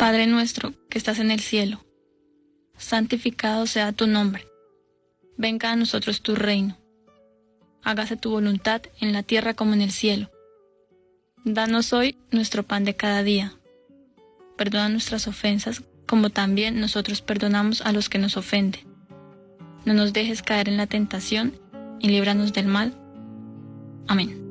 Padre nuestro que estás en el cielo, santificado sea tu nombre. Venga a nosotros tu reino. Hágase tu voluntad en la tierra como en el cielo. Danos hoy nuestro pan de cada día. Perdona nuestras ofensas, como también nosotros perdonamos a los que nos ofenden. No nos dejes caer en la tentación y líbranos del mal. Amén.